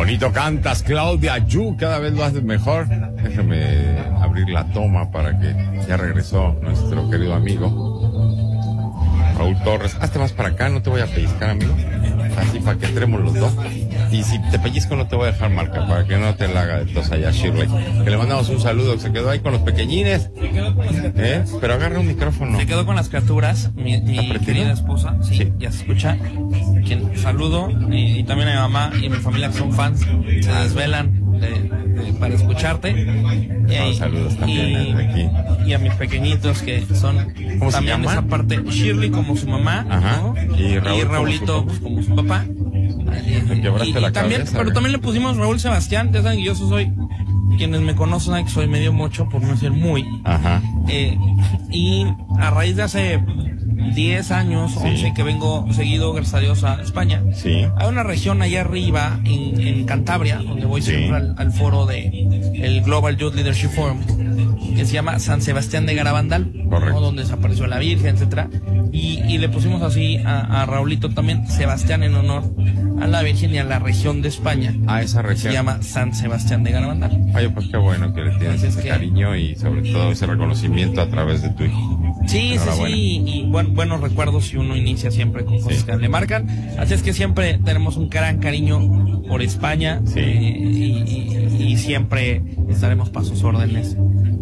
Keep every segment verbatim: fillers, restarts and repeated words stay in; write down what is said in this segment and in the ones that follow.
bonito cantas, Claudia Yu, cada vez lo haces mejor. Déjame abrir la toma para que ya regresó nuestro querido amigo Raúl Torres. Hazte más para acá, no te voy a pellizcar, amigo. Así para que entremos los dos. Y si te pellizco no te voy a dejar marca, para que no te la haga de tos allá Shirley. Que le mandamos un saludo, que se quedó ahí con los pequeñines. ¿Eh? Pero agarra un micrófono. Se quedó con las criaturas, mi, mi querida esposa. Sí, sí, ya se escucha. Quien saludo. Y, y también a mi mamá y a mi familia que son fans. Se desvelan de, de, para escucharte. Y, no, saludos también y, desde aquí. Y a mis pequeñitos que son ¿Cómo también se de esa parte. Shirley como su mamá. Ajá. ¿no? Y, Raúl y Raulito como su, como su papá. Te quebraste y, la y también, cabeza, pero ¿eh? también le pusimos Raúl Sebastián. Ya saben que yo soy, quienes me conocen saben que soy medio mocho, por no decir muy. Ajá. Eh, y a raíz de hace diez años, sí. once, que vengo seguido, gracias a Dios, a España. Sí. Hay una región allá arriba, en, en Cantabria, donde voy sí. siempre al, al foro de el Global Youth Leadership Forum, que se llama San Sebastián de Garabandal, ¿no? Donde desapareció la Virgen, etcétera. Y, y le pusimos así a, a Raulito también, Sebastián, en honor a la Virgen y a la región de España. A esa región. Se llama San Sebastián de Garabandal. Oye, pues qué bueno que le tienes ese que... cariño y sobre todo ese reconocimiento a través de tu hijo. Sí, sí, sí, y, y buen, buenos recuerdos si uno inicia siempre con cosas sí. que le marcan. Así es que siempre tenemos un gran cariño por España sí. eh, y, y, y siempre estaremos para sus órdenes.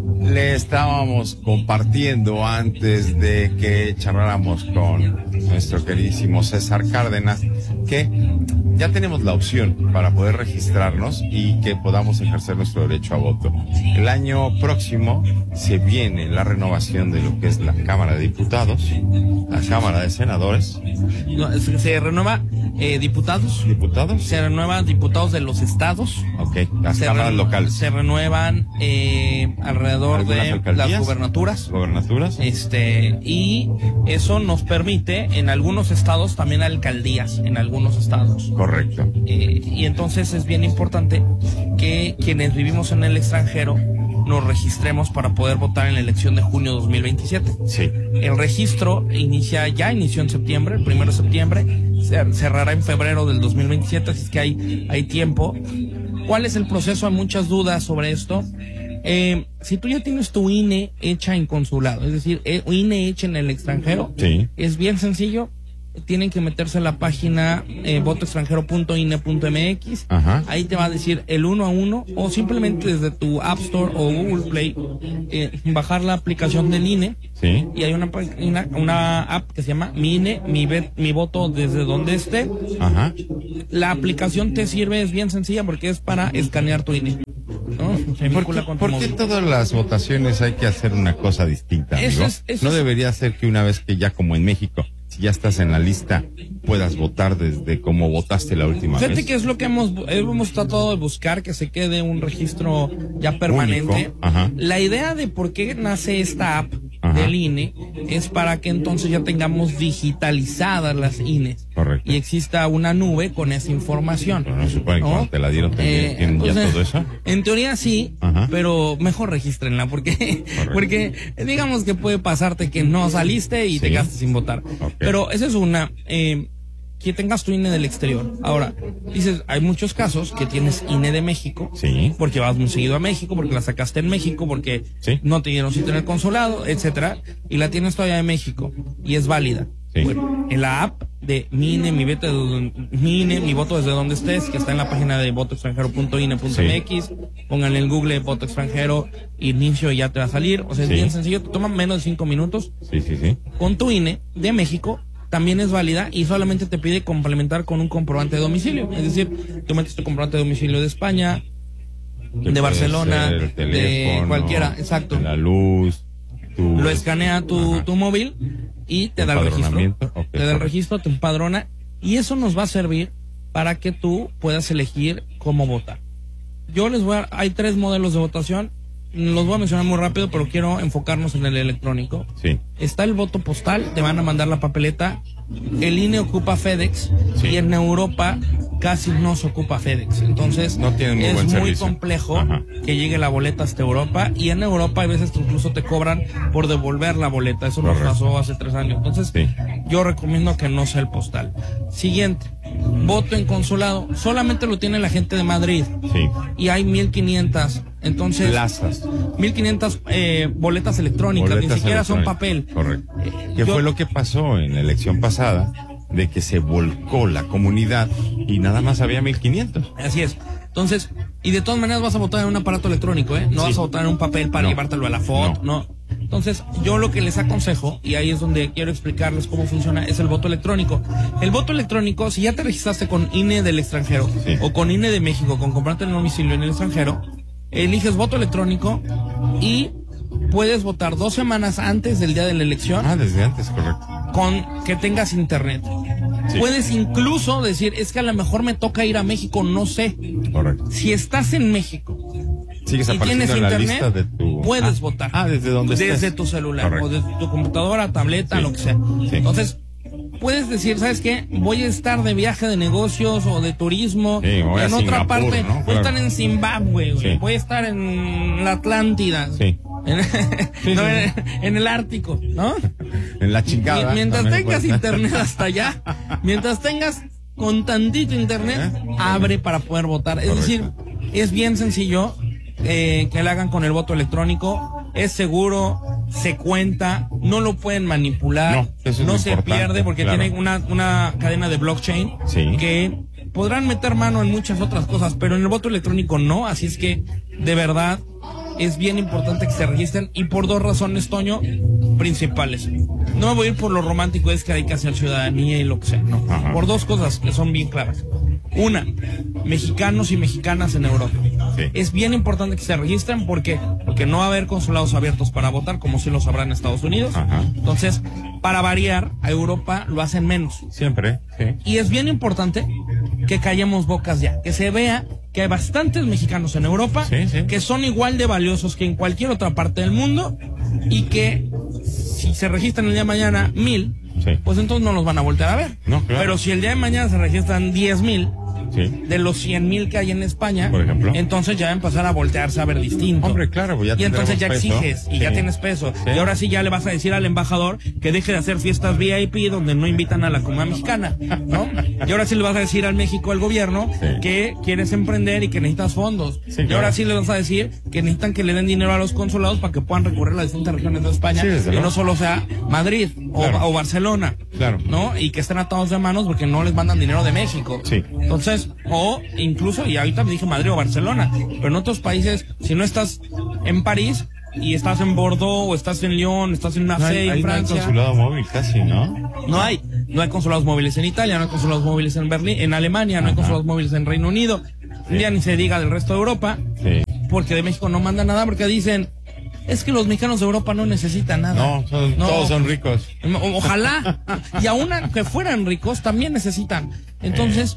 Le estábamos compartiendo antes de que charláramos con nuestro queridísimo César Cárdenas que ya tenemos la opción para poder registrarnos y que podamos ejercer nuestro derecho a voto. El año próximo se viene la renovación de lo que es la Cámara de Diputados, la Cámara de Senadores. No, se renueva eh, diputados. ¿Diputados? Se renuevan diputados de los estados. Ok, las se cámaras re locales. Se renuevan eh, alrededor de las gubernaturas. Gubernaturas. Este, y eso nos permite en algunos estados también alcaldías, en algunos estados. Correcto. Eh, y entonces es bien importante que quienes vivimos en el extranjero nos registremos para poder votar en la elección de junio de dos mil veintisiete. Sí. El registro inicia, ya inició en septiembre, el primero de septiembre, cerrará en febrero del dos mil veintisiete, así es que hay, hay tiempo. ¿Cuál es el proceso? Hay muchas dudas sobre esto. Eh, si tú ya tienes tu I N E hecha en consulado, es decir, I N E hecha en el extranjero, sí. es bien sencillo. Tienen que meterse a la página eh, voto extranjero punto I N E punto M X. Ajá. Ahí te va a decir el uno a uno, o simplemente desde tu App Store o Google Play eh, bajar la aplicación del I N E. Sí. Y hay una, una, una app que se llama Mi I N E, mi, mi voto desde donde esté. Ajá. La aplicación te sirve, es bien sencilla porque es para escanear tu I N E. ¿No? Se ¿Por qué, con ¿por qué todas las votaciones hay que hacer una cosa distinta, amigo? Eso es, eso ¿No es... debería ser que una vez que ya como en México, si ya estás en la lista, puedas votar desde como votaste la última Fíjate vez? Fíjate que es lo que hemos, hemos tratado de buscar, que se quede un registro ya permanente. Ajá. La idea de por qué nace esta app Ajá. del I N E es para que entonces ya tengamos digitalizadas las I N Es. Correcto. Y exista una nube con esa información. Pero no se supone que cuando te la dieron también eh, tienen entonces, ya todo eso. En teoría sí, Ajá. pero mejor regístrenla porque, porque digamos que puede pasarte que no saliste y sí. te quedaste sin votar. Okay. Pero esa es una, eh, que tengas tu I N E del exterior. Ahora, dices, hay muchos casos que tienes I N E de México, sí. porque vas muy seguido a México, porque la sacaste en México, porque sí. no te dieron sitio en el consulado, etcétera, y la tienes todavía de México y es válida. Sí. Bueno, en la app de Mi I N E, mi, vete de, mi I N E, mi voto desde donde estés, que está en la página de voto extranjero punto I N E punto M X, sí. Pónganle en Google voto extranjero, inicio y ya te va a salir. O sea, es sí. bien sencillo, te toma menos de cinco minutos. Sí, sí, sí. Con tu I N E de México también es válida y solamente te pide complementar con un comprobante de domicilio. Es decir, tú metes tu comprobante de domicilio de España, de Barcelona, teléfono, de cualquiera, exacto. La luz. Tu... Lo escanea tu, tu móvil y te da el registro. Okay, te da el registro, te empadrona y eso nos va a servir para que tú puedas elegir cómo votar. Yo les voy a... Hay tres modelos de votación. Los voy a mencionar muy rápido, pero quiero enfocarnos en el electrónico. Sí. Está el voto postal, te van a mandar la papeleta. El I N E ocupa FedEx sí. y en Europa casi no se ocupa FedEx. Entonces no tiene muy es buen muy servicio. complejo Ajá. que llegue la boleta hasta Europa. Y en Europa hay veces que incluso te cobran por devolver la boleta. Eso Correcto. Nos pasó hace tres años. Entonces sí. yo recomiendo que no sea el postal. Siguiente, voto en consulado. Solamente lo tiene la gente de Madrid. Sí. Y hay mil quinientas. Entonces, plazas. mil quinientas eh, boletas electrónicas, Boletas ni siquiera son electrónicas. papel. Correcto. Eh, ¿Qué yo- fue lo que pasó en la elección pasada? De que se volcó la comunidad y nada más había mil quinientos. Así es. Entonces, y de todas maneras vas a votar en un aparato electrónico, ¿eh? No Sí. vas a votar en un papel para No. llevártelo a la foto, no. Entonces, yo lo que les aconsejo, y ahí es donde quiero explicarles cómo funciona, es el voto electrónico. El voto electrónico, si ya te registraste con I N E del extranjero, Sí. o con I N E de México, con comprarte el domicilio en el extranjero, eliges voto electrónico y puedes votar dos semanas antes del día de la elección Ah, desde antes, correcto. con que tengas internet. Sí. Puedes incluso decir, es que a lo mejor me toca ir a México, no sé. Correcto. Si estás en México Sigues y tienes apareciendo en la internet, lista de tu... puedes ah, votar. Ah, desde donde Desde estés. tu celular, Correcto. o desde tu computadora, tableta, Sí. lo que sea. Sí. Entonces, puedes decir, ¿sabes qué? Voy a estar de viaje de negocios o de turismo Sí, voy a en otra Singapur, parte. ¿no? Voy a Claro. estar en Zimbabue, güey. Sí. Voy a estar en la Atlántida. Sí. En, Sí, no, sí. en, en el Ártico, ¿no? En la chingada. Mi- mientras también tengas puede- internet hasta allá, mientras tengas con tantito internet, ¿Eh? abre para poder votar. Es Correcto. decir, es bien sencillo eh, que lo hagan con el voto electrónico. Es seguro, se cuenta, no lo pueden manipular, No, eso es no lo se importante, pierde porque claro. tiene una, una cadena de blockchain Sí. que podrán meter mano en muchas otras cosas, pero en el voto electrónico no. Así es que, de verdad, es bien importante que se registren y por dos razones, Toño, principales. No me voy a ir por lo romántico, es que hay que hacer ciudadanía y lo que sea, no. Ajá. Por dos cosas que son bien claras. Una, mexicanos y mexicanas en Europa. Sí. Es bien importante que se registren porque porque no va a haber consulados abiertos para votar, como sí lo sabrán en Estados Unidos. Ajá. Entonces, para variar, a Europa lo hacen menos. Siempre, sí. Y es bien importante que callemos bocas ya, que se vea que hay bastantes mexicanos en Europa Sí, sí. que son igual de valiosos que en cualquier otra parte del mundo y que si se registran el día de mañana mil, Sí. pues entonces no los van a voltear a ver. No, claro. Pero si el día de mañana se registran diez mil, Sí. de los cien mil que hay en España, Por ejemplo. entonces ya va a empezar a voltearse a ver distinto. Hombre, claro, pues ya Y entonces ya tendremos peso. exiges y Sí. ya tienes peso. Sí. Y ahora sí ya le vas a decir al embajador que deje de hacer fiestas V I P donde no invitan a la comunidad mexicana, ¿no? Y ahora sí le vas a decir al México, al gobierno, Sí. que quieres emprender y que necesitas fondos. Sí, Y claro. ahora sí le vas a decir que necesitan que le den dinero a los consulados para que puedan recurrir a las distintas regiones de España Sí, desde y luego. no solo sea Madrid o, Claro. o Barcelona. Claro. ¿No? Y que estén atados de manos porque no les mandan dinero de México. Sí. Entonces, o incluso, y ahorita me dije Madrid o Barcelona, pero en otros países, si no estás en París y estás en Bordeaux o estás en Lyon, estás en No hay, Marseille, ahí en no hay Francia, consulado móvil casi, ¿no? no hay, no hay consulados móviles en Italia, no hay consulados móviles en Berlín, en Alemania, no hay Ajá. consulados móviles en Reino Unido, Sí. ya ni se diga del resto de Europa, Sí. porque de México no manda nada, porque dicen, es que los mexicanos de Europa no necesitan nada. No, son- todos son ricos. O- Ojalá. Y aún que fueran ricos, también necesitan. Entonces,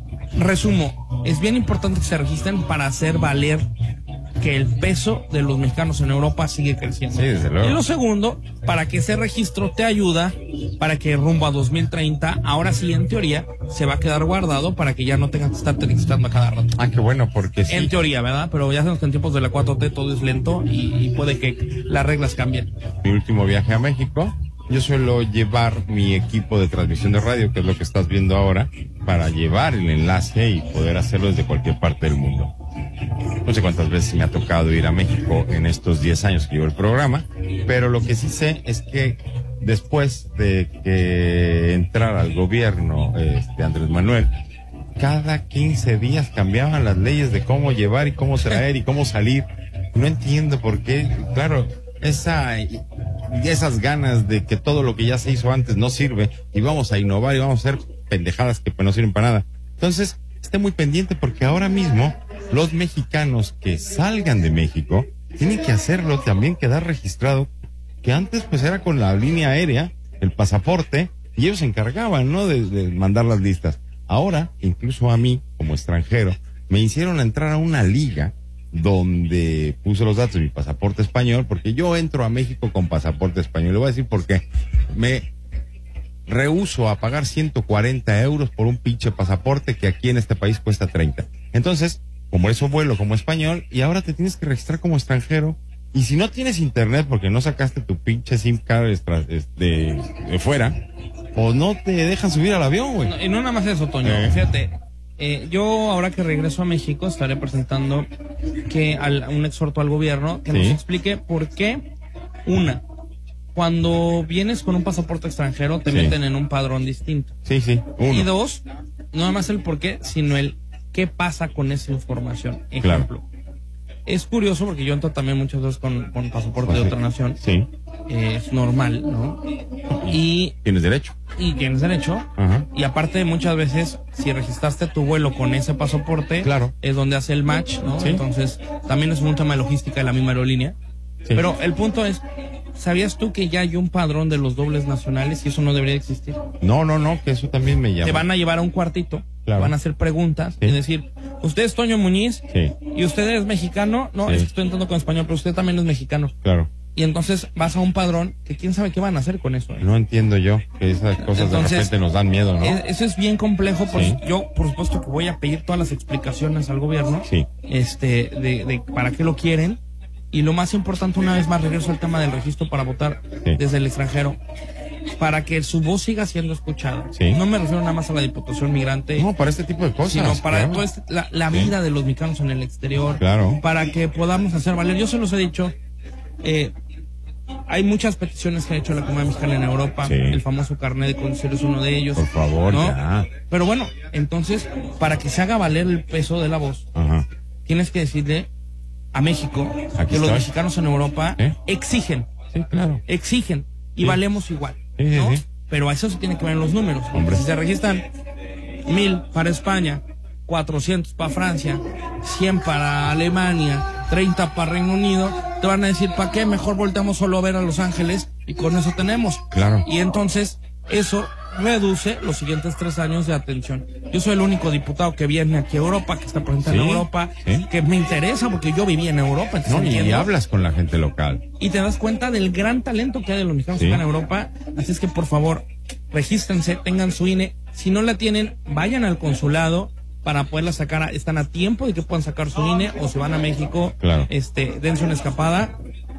resumo, es bien importante que se registren para hacer valer que el peso de los mexicanos en Europa sigue creciendo. Sí, desde luego. Y lo segundo, para que ese registro te ayuda para que rumbo a dos mil treinta, ahora sí, en teoría, se va a quedar guardado para que ya no tengas que estarte registrando a cada rato. Ah, qué bueno, porque sí. En teoría, ¿verdad? Pero ya sabemos que en tiempos de la cuatro T todo es lento y, y puede que las reglas cambien. Mi último viaje a México, yo suelo llevar mi equipo de transmisión de radio, que es lo que estás viendo ahora, para llevar el enlace y poder hacerlo desde cualquier parte del mundo. No sé cuántas veces me ha tocado ir a México en estos diez años que llevo el programa, pero lo que sí sé es que después de que entrara al gobierno este Andrés Manuel, cada quince días cambiaban las leyes de cómo llevar y cómo traer y cómo salir. No entiendo por qué, claro, esa esas ganas de que todo lo que ya se hizo antes no sirve y vamos a innovar y vamos a hacer pendejadas que pues no sirven para nada. Entonces, esté muy pendiente porque ahora mismo los mexicanos que salgan de México tienen que hacerlo también, quedar registrado, que antes pues era con la línea aérea, el pasaporte, y ellos se encargaban, ¿no?, de, de mandar las listas. Ahora, incluso a mí, como extranjero, me hicieron entrar a una liga donde puse los datos de mi pasaporte español, porque yo entro a México con pasaporte español. Le voy a decir por qué. Me rehúso a pagar ciento cuarenta euros por un pinche pasaporte que aquí en este país cuesta treinta. Entonces, como eso vuelo como español, y ahora te tienes que registrar como extranjero. Y si no tienes internet porque no sacaste tu pinche SIM card extra- de, de fuera, o no te dejan subir al avión, güey. No, y no nada más eso, Toño. Eh. Fíjate, eh, yo ahora que regreso a México estaré presentando que al, un exhorto al gobierno que ¿sí? nos explique por qué, una, cuando vienes con un pasaporte extranjero te sí. meten en un padrón distinto. Sí, sí. Uno. Y dos, no nada más el por qué, sino el qué pasa con esa información. Ejemplo. Claro. Es curioso porque yo entro también muchas veces con, con pasaporte pues de otra nación. Sí. Eh, es normal, ¿no? Y tienes derecho. Y tienes derecho. Ajá. Y aparte muchas veces, si registraste tu vuelo con ese pasaporte, claro, es donde hace el match, ¿no? Sí. Entonces, también es un tema de logística de la misma aerolínea. Sí. Pero el punto es, ¿sabías tú que ya hay un padrón de los dobles nacionales y eso no debería existir? No, no, no, que eso también me llama. Te van a llevar a un cuartito, claro, van a hacer preguntas, sí, y decir, usted es Toño Muñiz, sí, y usted es mexicano, no, sí, es que estoy entrando con español, pero usted también es mexicano. Claro. Y entonces vas a un padrón que quién sabe qué van a hacer con eso. ¿eh? No entiendo yo, que esas cosas entonces, de repente nos dan miedo, ¿no? Es, eso es bien complejo, por sí, yo por supuesto que voy a pedir todas las explicaciones al gobierno, sí, este, de, de para qué lo quieren. Y lo más importante, una vez más, regreso al tema del registro para votar sí, desde el extranjero, para que su voz siga siendo escuchada. Sí. No me refiero nada más a la Diputación Migrante. No, para este tipo de cosas. Sino para claro, toda este, la, la vida sí, de los mexicanos en el exterior. Claro. Para que podamos hacer valer. Yo se los he dicho, eh, hay muchas peticiones que ha hecho la comunidad mexicana en Europa. Sí. El famoso carnet de conducir es uno de ellos. Por favor, ¿no? Ya. Pero bueno, entonces, para que se haga valer el peso de la voz, ajá, tienes que decirle a México Aquí que estoy. los mexicanos en Europa ¿Eh? exigen, sí, claro, exigen y sí, valemos igual, sí, ¿no? Sí, sí. Pero a eso se tiene que ver en los números. Hombre. Si se registran mil para España, cuatrocientos para Francia, cien para Alemania, treinta para Reino Unido, te van a decir, ¿para qué? Mejor volteamos solo a ver a Los Ángeles y con eso tenemos. Claro. Y entonces eso reduce los siguientes tres años de atención. Yo soy el único diputado que viene aquí a Europa, que está presente sí, en Europa, sí, que me interesa porque yo viví en Europa. No, y, y hablas con la gente local. Y te das cuenta del gran talento que hay de los mexicanos sí, acá en Europa. Así es que, por favor, regístrense, tengan su I N E. Si no la tienen, vayan al consulado para poderla sacar. Están a tiempo de que puedan sacar su I N E, o si van a México, claro, este, dense una escapada.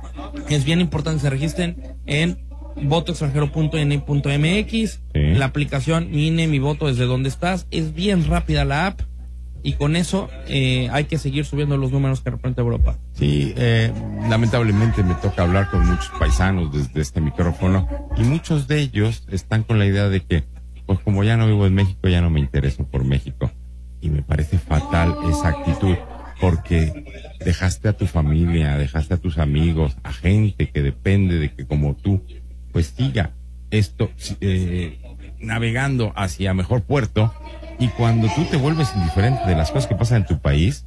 Es bien importante que se registren en voto extranjero punto ene punto eme equis, sí, la aplicación Mi I N E, Mi Voto desde donde estás. Es bien rápida la app y con eso eh, hay que seguir subiendo los números que representa Europa. Sí, eh, lamentablemente me toca hablar con muchos paisanos desde este micrófono y muchos de ellos están con la idea de que, pues como ya no vivo en México, ya no me intereso por México. Y me parece fatal esa actitud, porque dejaste a tu familia, dejaste a tus amigos, a gente que depende de que como tú, pues siga esto eh, navegando hacia mejor puerto, y cuando tú te vuelves indiferente de las cosas que pasan en tu país,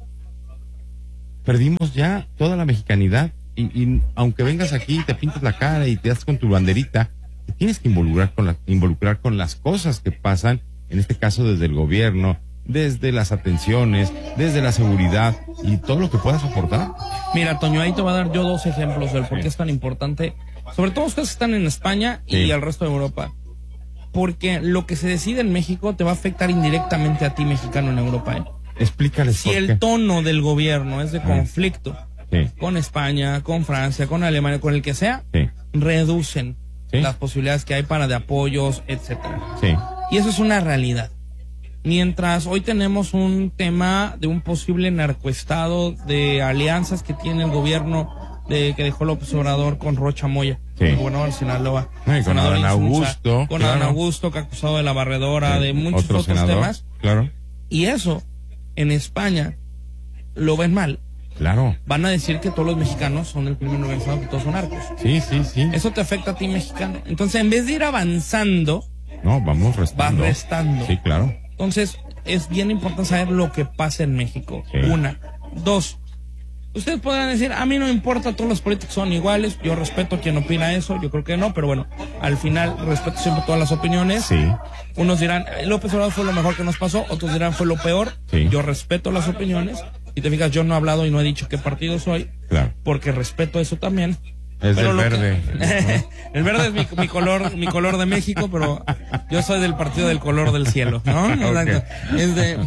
perdimos ya toda la mexicanidad, y, y aunque vengas aquí y te pintas la cara y te das con tu banderita, te tienes que involucrar con, la, involucrar con las cosas que pasan, en este caso desde el gobierno, desde las atenciones, desde la seguridad y todo lo que puedas aportar. Mira, Toño, ahí te voy a dar yo dos ejemplos del por qué es tan importante, sobre todo ustedes que están en España y sí, al resto de Europa, porque lo que se decide en México te va a afectar indirectamente a ti, mexicano, en Europa, ¿eh? Explícales si por el qué. tono del gobierno es de conflicto, sí, con España, con Francia, con Alemania, con el que sea, sí, reducen sí, las posibilidades que hay para de apoyos, etcétera. Sí. Y eso es una realidad. Mientras hoy tenemos un tema de un posible narcoestado, de alianzas que tiene el gobierno de que dejó López Obrador con Rocha Moya, sí, el gobernador de Sinaloa, sí, con Adán Augusto, con claro, Adán Augusto, que ha acusado de la barredora, sí, de muchos otro otros senador, temas. Claro. Y eso, en España, lo ven mal. Claro. Van a decir que todos los mexicanos son del crimen organizado, que todos son narcos. Sí, sí, sí. Eso te afecta a ti, mexicano. Entonces, en vez de ir avanzando, no, vamos restando. Vas restando. Sí, claro. Entonces, es bien importante saber lo que pasa en México. Sí. Una. Dos. Ustedes podrán decir, a mí no me importa, todos los políticos son iguales. Yo respeto a quien opina eso, yo creo que no, pero bueno, al final respeto siempre todas las opiniones. Sí. Unos dirán, López Obrador fue lo mejor que nos pasó, otros dirán, fue lo peor. Sí. Yo respeto las opiniones. Y te fijas, yo no he hablado y no he dicho qué partido soy. Claro. Porque respeto eso también. Es pero del verde. Que, el verde es mi, mi color, mi color de México, pero yo soy del partido del color del cielo, ¿no? Okay. Es de,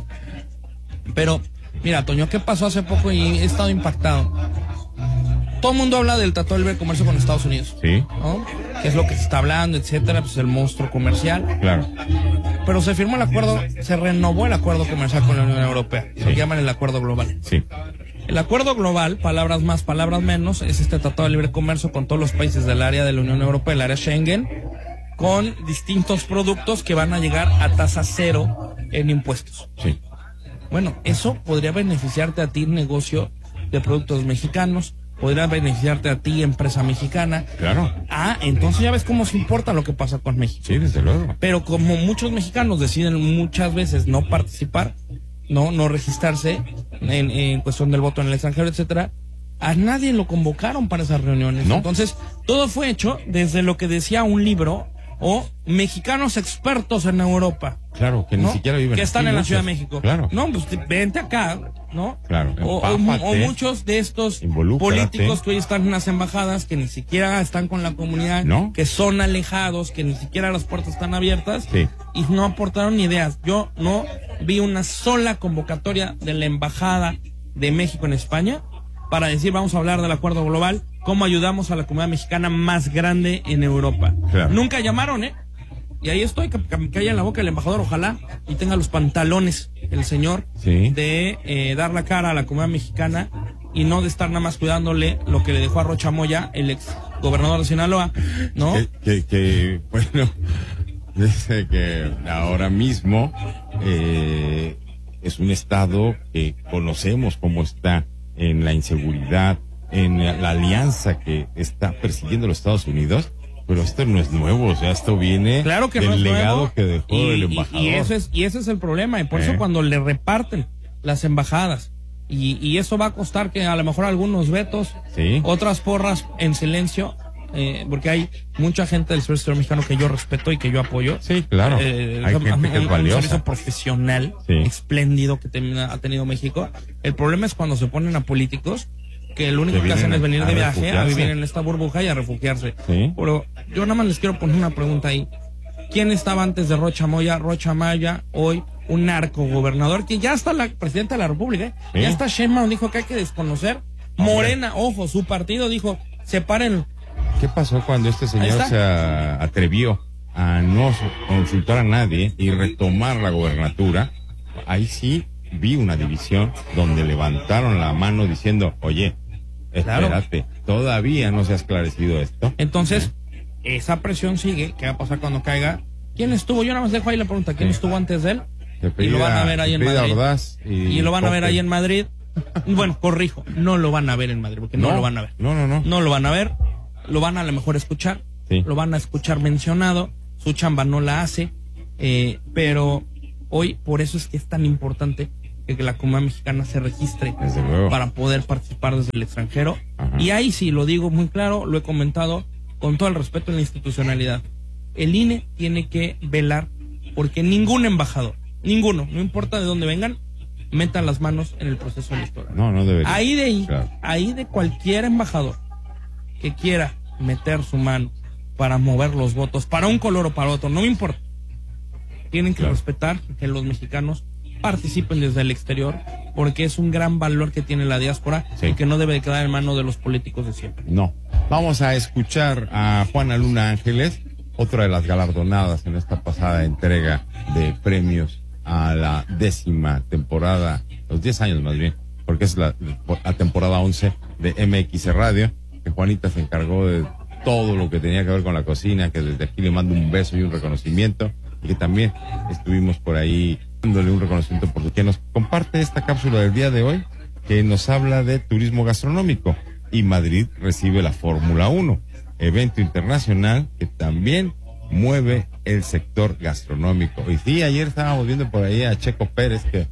pero, mira, Toño, ¿qué pasó hace poco y he estado impactado? Todo el mundo habla del Tratado de Libre Comercio con Estados Unidos. Sí. ¿No? que es lo que se está hablando, etcétera, pues el monstruo comercial. Claro. Pero se firmó el acuerdo, se renovó el acuerdo comercial con la Unión Europea, Sí. lo que llaman el acuerdo global. Sí. El acuerdo global, palabras más, palabras menos, es este tratado de libre comercio con todos los países del área de la Unión Europea, el área Schengen, con distintos productos que van a llegar a tasa cero en impuestos. Sí. Bueno, eso podría beneficiarte a ti, negocio de productos mexicanos, podría beneficiarte a ti, empresa mexicana. Claro. Ah, entonces ya ves cómo se importa lo que pasa con México. Sí, desde luego. Pero como muchos mexicanos deciden muchas veces no participar, no, no registrarse en, en cuestión del voto en el extranjero, etcétera, a nadie lo convocaron para esas reuniones. ¿No? Entonces, todo fue hecho desde lo que decía un libro o mexicanos expertos en Europa. Claro, que ni ¿no? siquiera viven que están aquí, en la muchos. Ciudad de México. Claro. No, pues vente acá, ¿no? Claro, O, o, empápate. o muchos de estos Involúcrate. políticos que hoy están en las embajadas, que ni siquiera están con la comunidad, ¿No? que son alejados, que ni siquiera las puertas están abiertas, Sí. y no aportaron ni ideas. Yo no vi una sola convocatoria de la Embajada de México en España para decir vamos a hablar del acuerdo global, cómo ayudamos a la comunidad mexicana más grande en Europa. Claro. Nunca llamaron, ¿eh? Y ahí estoy, que, que me caiga en la boca el embajador, ojalá, y tenga los pantalones, el señor, Sí. de eh, dar la cara a la comunidad mexicana y no de estar nada más cuidándole lo que le dejó a Rocha Moya, el ex gobernador de Sinaloa, ¿no? Que, que, que, bueno, dice que ahora mismo eh, es un estado que conocemos cómo está en la inseguridad, en la alianza que está persiguiendo los Estados Unidos. Pero esto no es nuevo, o sea, esto viene Claro que del no es legado nuevo, que dejó y, el y- embajador. Y, eso es, y ese es el problema, y por Eh. eso cuando le reparten las embajadas, y, y eso va a costar que a lo mejor algunos vetos, Sí. otras porras en silencio, eh, porque hay mucha gente del servicio mexicano que yo respeto y que yo apoyo. Sí, claro. Eh, Hay un- gente que es un- valiosa. Un servicio profesional, Sí. espléndido que ten- ha tenido México. El problema es cuando se ponen a políticos que lo único Que que, hacen vienen es venir a de viaje, a refugiarse. vivir en esta burbuja y a refugiarse. Sí. Pero yo nada más les quiero poner una pregunta ahí. ¿Quién estaba antes de Rocha Moya? Rocha Maya, hoy un narco gobernador que ya está la presidenta de la República, ¿eh? Sí. Ya está Sheinbaum, dijo que hay que desconocer. Hombre. Morena, ojo, su partido dijo, separen. ¿Qué pasó cuando este Ahí señor está. se a- atrevió a no consultar a nadie y retomar la gobernatura? Ahí sí vi una división donde levantaron la mano diciendo, oye, Claro. espérate, todavía no se ha esclarecido esto. Entonces, esa presión sigue. ¿Qué va a pasar cuando caiga? ¿Quién estuvo? Yo nada más dejo ahí la pregunta. ¿Quién Sí. estuvo antes de él? Que Y pedida- lo van a ver ahí que en pedida Madrid. Ordaz y, Y lo van a ver Coppel. ahí en Madrid. Bueno, corrijo, no lo van a ver en Madrid, porque no, lo van a ver. No, no, no. No lo van a ver, lo van a a lo mejor escuchar, Sí. lo van a escuchar mencionado, su chamba no la hace, eh, pero hoy por eso es que es tan importante que, que la comunidad mexicana se registre Desde luego. para poder participar desde el extranjero. Ajá. Y ahí sí, lo digo muy claro, lo he comentado con todo el respeto en la institucionalidad. El I N E tiene que velar porque ningún embajador, ninguno, no importa de dónde vengan, metan las manos en el proceso electoral. No, no debería. Ahí de ahí, Claro. ahí de cualquier embajador que quiera meter su mano para mover los votos, para un color o para otro, no me importa. Tienen que Claro. respetar que los mexicanos participen desde el exterior, porque es un gran valor que tiene la diáspora Sí. y que no debe de quedar en manos de los políticos de siempre. No. Vamos a escuchar a Juana Luna Ángeles, otra de las galardonadas en esta pasada entrega de premios a la décima temporada, los diez años más bien, porque es la, la temporada once de M X Radio, que Juanita se encargó de todo lo que tenía que ver con la cocina, que desde aquí le mando un beso y un reconocimiento, y que también estuvimos por ahí dándole un reconocimiento por su que nos comparte esta cápsula del día de hoy, que nos habla de turismo gastronómico. Y Madrid recibe la Fórmula uno, evento internacional que también mueve el sector gastronómico. Y sí, ayer estábamos viendo por ahí a Checo Pérez, que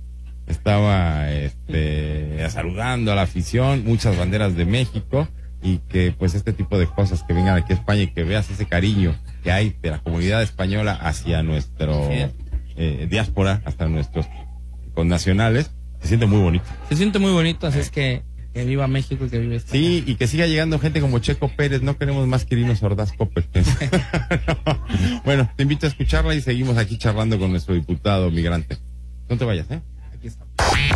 estaba este, saludando a la afición, muchas banderas de México, y que pues este tipo de cosas que vengan aquí a España y que veas ese cariño que hay de la comunidad española hacia nuestro Sí. eh, diáspora, hasta nuestros connacionales, se siente muy bonito. Se siente muy bonito, así es que, que viva México y que viva España. Sí, y que siga llegando gente como Checo Pérez. No queremos más que Irino Ordaz Coppel. No. Bueno, te invito a escucharla y seguimos aquí charlando con nuestro diputado migrante. No te vayas, ¿eh? Aquí está.